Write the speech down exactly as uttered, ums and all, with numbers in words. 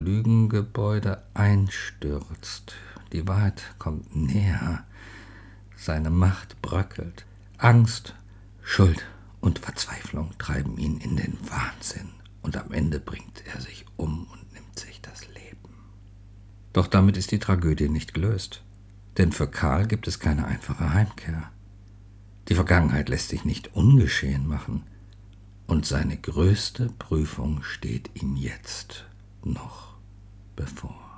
Lügengebäude einstürzt. Die Wahrheit kommt näher. Seine Macht bröckelt. Angst, Schuld und Verzweiflung treiben ihn in den Wahnsinn. Und am Ende bringt er sich um und nimmt sich das Leben. Doch damit ist die Tragödie nicht gelöst. Denn für Karl gibt es keine einfache Heimkehr. Die Vergangenheit lässt sich nicht ungeschehen machen. Und seine größte Prüfung steht ihm jetzt noch bevor.